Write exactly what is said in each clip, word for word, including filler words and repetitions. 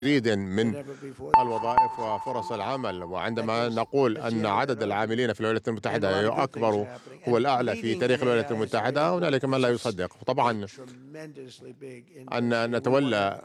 جديد من الوظائف وفرص العمل. وعندما نقول أن عدد العاملين في الولايات المتحدة أكبر، هو الأعلى في تاريخ الولايات المتحدة، هنالك من لا يصدق. طبعا أن نتولى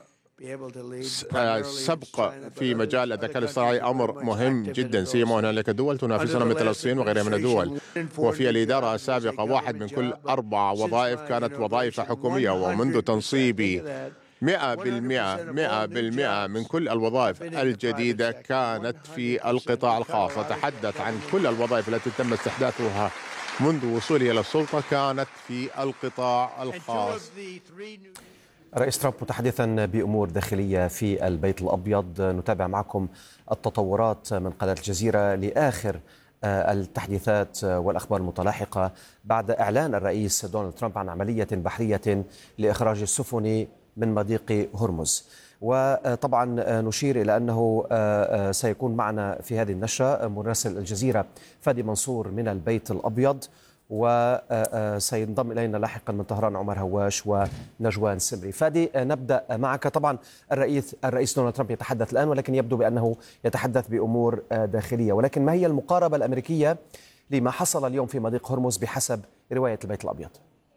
السبق في مجال الذكاء الاصطناعي أمر مهم جدا، سيما هنالك دول تنافسنا مثل الصين وغيرها من الدول. وفي الإدارة السابقة واحد من كل أربع وظائف كانت وظائف حكومية، ومنذ تنصيب مئة بالمئة مئة بالمئة من كل الوظائف الجديدة كانت في القطاع الخاص. أتحدث عن كل الوظائف التي تم استحداثها منذ وصولي إلى السلطة كانت في القطاع الخاص. رئيس ترامب متحدثا بأمور داخلية في البيت الأبيض، نتابع معكم التطورات من قناة الجزيرة لآخر التحديثات والأخبار المتلاحقة بعد إعلان الرئيس دونالد ترامب عن عملية بحرية لإخراج السفن من مضيق هرمز. وطبعا نشير إلى أنه سيكون معنا في هذه النشرة مراسل الجزيرة فادي منصور من البيت الأبيض، وسينضم إلينا لاحقا من طهران عمر هواش ونجوان سمري. فادي، نبدأ معك. طبعا الرئيس الرئيس دونالد ترامب يتحدث الآن، ولكن يبدو بأنه يتحدث بأمور داخلية، ولكن ما هي المقاربة الأمريكية لما حصل اليوم في مضيق هرمز بحسب رواية البيت الأبيض؟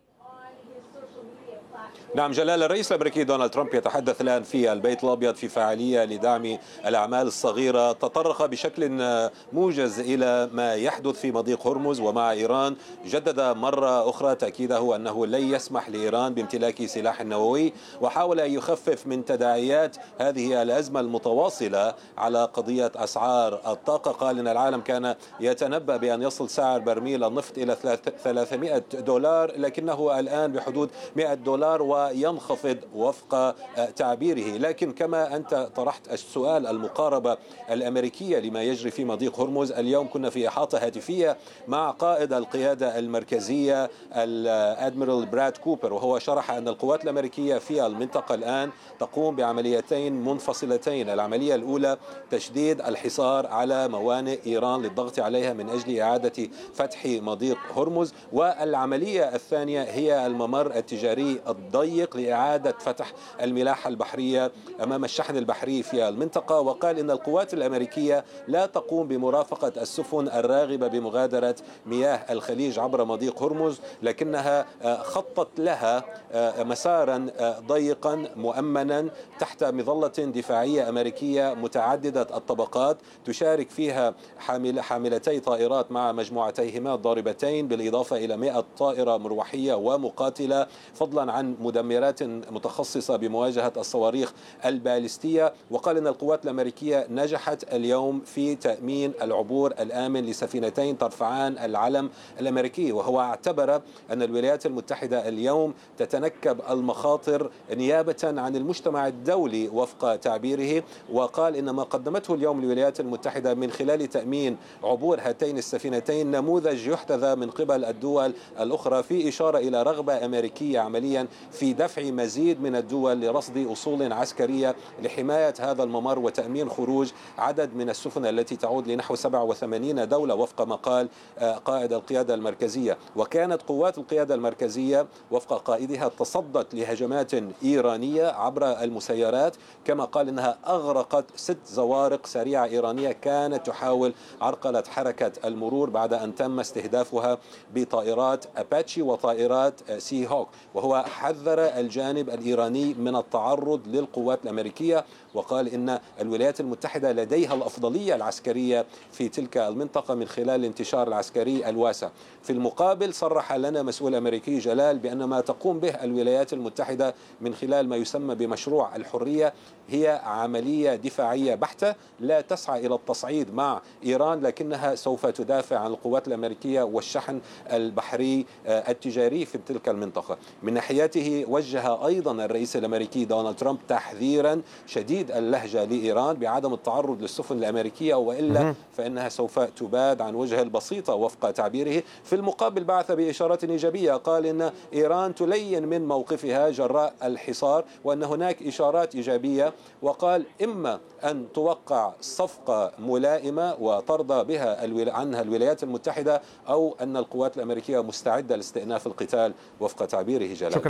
نعم جلال، الرئيس الأمريكي دونالد ترامب يتحدث الآن في البيت الأبيض في فعالية لدعم الأعمال الصغيرة. تطرق بشكل موجز إلى ما يحدث في مضيق هرمز ومع إيران. جدد مرة أخرى تأكيده أنه لن يسمح لإيران بامتلاك سلاح نووي، وحاول أن يخفف من تداعيات هذه الأزمة المتواصلة على قضية أسعار الطاقة. قال إن العالم كان يتنبأ بأن يصل سعر برميل النفط إلى ثلاثمئة دولار، لكنه الآن بحدود مئة دولار وينخفض وفق تعبيره. لكن كما أنت طرحت السؤال، المقاربة الأمريكية لما يجري في مضيق هرمز، اليوم كنا في إحاطة هاتفية مع قائد القيادة المركزية الأدميرال براد كوبر، وهو شرح أن القوات الأمريكية في المنطقة الآن تقوم بعمليتين منفصلتين. العملية الأولى تشديد الحصار على موانئ إيران للضغط عليها من أجل إعادة فتح مضيق هرمز، والعملية الثانية هي الممر التجاري الضيق لإعادة فتح الملاحة البحرية أمام الشحن البحري في المنطقة. وقال إن القوات الأمريكية لا تقوم بمرافقة السفن الراغبة بمغادرة مياه الخليج عبر مضيق هرمز، لكنها خطت لها مسارا ضيقا مؤمنا تحت مظلة دفاعية أمريكية متعددة الطبقات تشارك فيها حامل حاملتي طائرات مع مجموعتيهما الضاربتين، بالإضافة إلى مئة طائرة مروحية ومقاتلة، فضلا عن مدمرات متخصصة بمواجهة الصواريخ البالستية. وقال إن القوات الأمريكية نجحت اليوم في تأمين العبور الآمن لسفينتين ترفعان العلم الأمريكي، وهو اعتبر أن الولايات المتحدة اليوم تتنكب المخاطر نيابة عن المجتمع الدولي وفق تعبيره. وقال إن ما قدمته اليوم الولايات المتحدة من خلال تأمين عبور هاتين السفينتين نموذج يحتذى من قبل الدول الأخرى، في إشارة إلى رغبة أمريكية عمليا في دفع مزيد من الدول لرصد أصول عسكرية لحماية هذا الممر وتأمين خروج عدد من السفن التي تعود لنحو سبعة وثمانين دولة وفق ما قال قائد القيادة المركزية. وكانت قوات القيادة المركزية وفق قائدها تصدت لهجمات إيرانية عبر المسيرات، كما قال إنها أغرقت ست زوارق سريعة إيرانية كانت تحاول عرقلة حركة المرور بعد أن تم استهدافها بطائرات أباتشي وطائرات سي هوك. وهو حذر الجانب الإيراني من التعرض للقوات الأمريكية، وقال إن الولايات المتحدة لديها الأفضلية العسكرية في تلك المنطقة من خلال الانتشار العسكري الواسع. في المقابل صرح لنا مسؤول أمريكي جلال بأن ما تقوم به الولايات المتحدة من خلال ما يسمى بمشروع الحرية هي عملية دفاعية بحتة لا تسعى إلى التصعيد مع إيران، لكنها سوف تدافع عن القوات الأمريكية والشحن البحري التجاري في تلك المنطقة. من ناحيته وجه أيضا الرئيس الأمريكي دونالد ترامب تحذيرا شديد اللهجة لإيران بعدم التعرض للسفن الأمريكية، وإلا فإنها سوف تباد عن وجه البسيطة وفق تعبيره. في المقابل بعث بإشارات إيجابية، قال إن إيران تلين من موقفها جراء الحصار وأن هناك إشارات إيجابية، وقال إما أن توقع صفقة ملائمة وترضى بها عنها الولايات المتحدة، أو أن القوات الأمريكية مستعدة لاستئناف القتال وفق تعبيره جلال. شكرا لك فادي.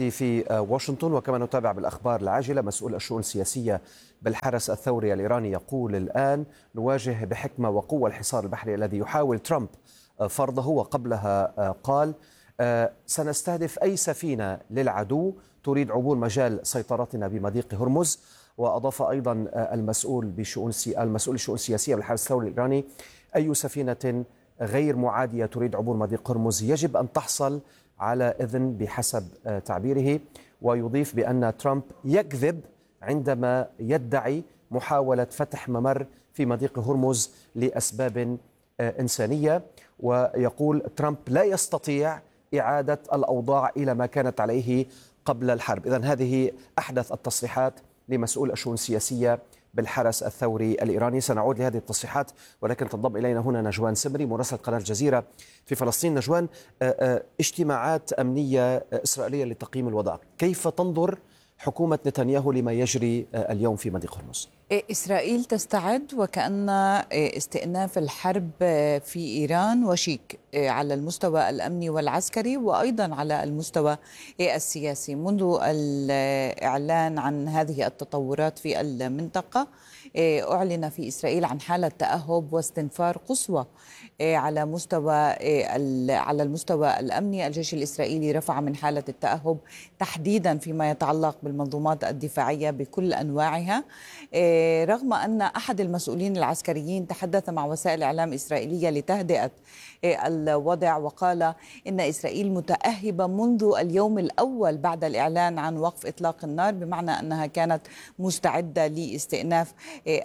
الماضي في واشنطن، وكما نتابع بالأخبار العاجلة مسؤول الشؤون السياسية بالحرس الثوري الإيراني يقول الآن نواجه بحكمة وقوة الحصار البحري الذي يحاول ترامب فرضه، وقبلها قال سنستهدف أي سفينة للعدو تريد عبور مجال سيطرتنا بمضيق هرمز. وأضاف أيضا المسؤول بشؤون المسؤول الشؤون السياسية بالحرس الثوري الإيراني أي سفينة غير معادية تريد عبور مضيق هرمز يجب أن تحصل على إذن بحسب تعبيره. ويضيف بأن ترامب يكذب عندما يدعي محاولة فتح ممر في مضيق هرمز لأسباب إنسانية، ويقول ترامب لا يستطيع إعادة الأوضاع إلى ما كانت عليه قبل الحرب. إذن هذه أحدث التصريحات لمسؤول الشؤون السياسية بالحرس الثوري الإيراني. سنعود لهذه التصريحات، ولكن تنضم إلينا هنا نجوان سمري مراسلة قناة الجزيرة في فلسطين. نجوان، اجتماعات أمنية إسرائيلية لتقييم الوضع، كيف تنظر حكومة نتنياهو لما يجري اليوم في مضيق هرمز؟ إسرائيل تستعد وكأن استئناف الحرب في إيران وشيك على المستوى الأمني والعسكري وأيضا على المستوى السياسي. منذ الإعلان عن هذه التطورات في المنطقة أعلن في إسرائيل عن حالة تأهب واستنفار قصوى على مستوى على المستوى الأمني. الجيش الإسرائيلي رفع من حالة التأهب تحديدا فيما يتعلق بالمنظومات الدفاعية بكل أنواعها، رغم أن أحد المسؤولين العسكريين تحدث مع وسائل إعلام إسرائيلية لتهدئة الوضع وقال إن إسرائيل متأهبة منذ اليوم الأول بعد الإعلان عن وقف إطلاق النار، بمعنى أنها كانت مستعدة لاستئناف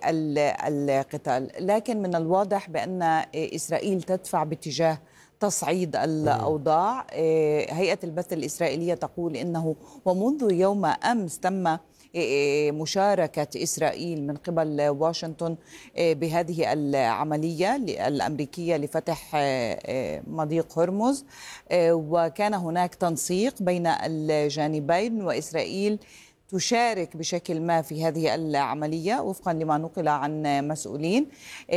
القتال. لكن من الواضح بأن إسرائيل تدفع باتجاه تصعيد الأوضاع. هيئة البث الإسرائيلية تقول إنه ومنذ يوم أمس تم مشاركة إسرائيل من قبل واشنطن بهذه العملية الأمريكية لفتح مضيق هرمز، وكان هناك تنسيق بين الجانبين، وإسرائيل تشارك بشكل ما في هذه العملية وفقا لما نقل عن مسؤولين.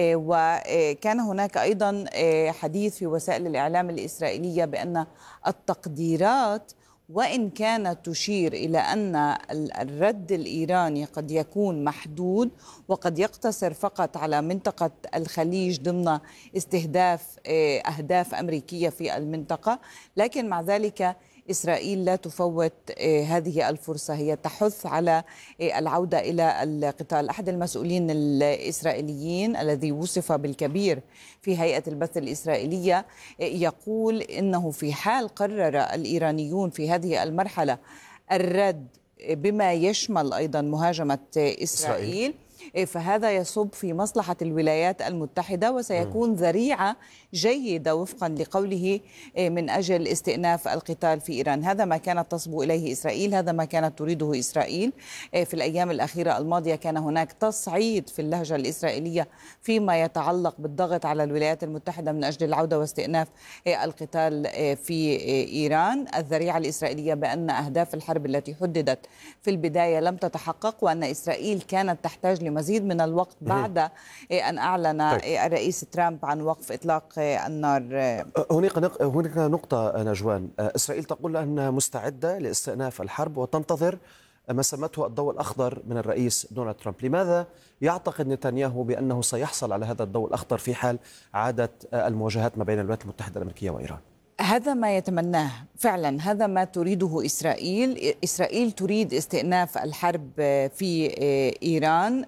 وكان هناك أيضا حديث في وسائل الإعلام الإسرائيلية بأن التقديرات وإن كانت تشير إلى أن الرد الإيراني قد يكون محدود وقد يقتصر فقط على منطقة الخليج ضمن استهداف أهداف أمريكية في المنطقة، لكن مع ذلك إسرائيل لا تفوت هذه الفرصة، هي تحث على العودة إلى القتال. أحد المسؤولين الإسرائيليين الذي وصف بالكبير في هيئة البث الإسرائيلية يقول إنه في حال قرر الإيرانيون في هذه المرحلة الرد بما يشمل أيضا مهاجمة إسرائيل, إسرائيل. فهذا يصب في مصلحة الولايات المتحدة وسيكون ذريعة جيدة وفقا لقوله من أجل استئناف القتال في إيران. هذا ما كانت تصبو إليه إسرائيل، هذا ما كانت تريده إسرائيل. في الأيام الأخيرة الماضية كان هناك تصعيد في اللهجة الإسرائيلية فيما يتعلق بالضغط على الولايات المتحدة من أجل العودة واستئناف القتال في إيران. الذريعة الإسرائيلية بأن أهداف الحرب التي حددت في البداية لم تتحقق، وأن إسرائيل كانت تحتاج لمزيد من الوقت بعد أن أعلن الرئيس ترامب عن وقف إطلاق النار. هناك هناك نقطة نجوان، إسرائيل تقول أنها مستعدة لاستئناف الحرب وتنتظر ما سمته الضوء الأخضر من الرئيس دونالد ترامب. لماذا يعتقد نتنياهو بأنه سيحصل على هذا الضوء الأخضر في حال عادة المواجهات ما بين الولايات المتحدة الأمريكية وإيران؟ هذا ما يتمناه فعلا، هذا ما تريده إسرائيل. إسرائيل تريد استئناف الحرب في إيران،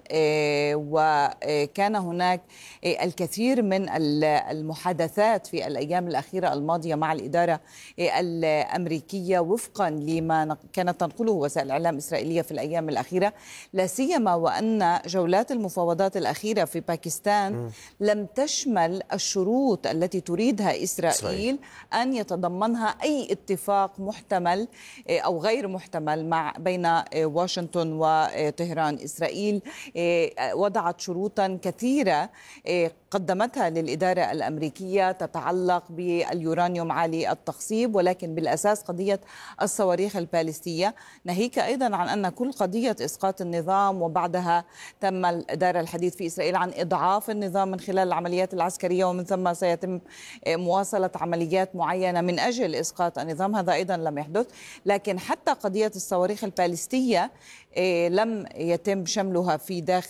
وكان هناك الكثير من المحادثات في الأيام الأخيرة الماضية مع الإدارة الأمريكية وفقا لما كانت تنقله وسائل الإعلام الإسرائيلية في الأيام الأخيرة، لا سيما وأن جولات المفاوضات الأخيرة في باكستان م. لم تشمل الشروط التي تريدها إسرائيل, إسرائيل. أن يتضمنها أي اتفاق محتمل أو غير محتمل مع بين واشنطن وطهران. إسرائيل وضعت شروطا كثيرة قدمتها للإدارة الأمريكية تتعلق باليورانيوم عالي التخصيب، ولكن بالأساس قضية الصواريخ البالستية، ناهيك أيضا عن أن كل قضية إسقاط النظام وبعدها تم الإدارة الحديث في إسرائيل عن إضعاف النظام من خلال العمليات العسكرية، ومن ثم سيتم مواصلة عمليات معينة معينة من أجل إسقاط النظام، هذا أيضا لم يحدث. لكن حتى قضية الصواريخ الباليستية لم يتم شملها في داخل